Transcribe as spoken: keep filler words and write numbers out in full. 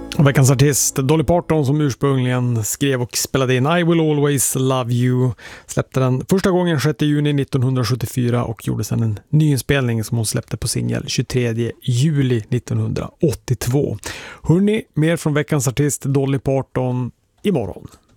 Och veckans artist Dolly Parton, som ursprungligen skrev och spelade in I Will Always Love You, släppte den första gången sjätte juni nittonhundrasjuttiofyra och gjorde sedan en nyinspelning som hon släppte på singel tjugotredje juli nittonhundraåttiotvå. Hörrni, mer från veckans artist Dolly Parton imorgon.